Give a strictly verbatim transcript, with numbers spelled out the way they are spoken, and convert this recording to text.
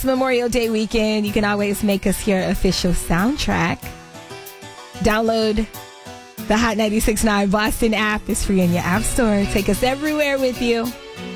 Memorial Day weekend, you can always make us your official soundtrack. Download the Hot ninety-six point nine Boston app. It's free in your app store. Take us everywhere with you.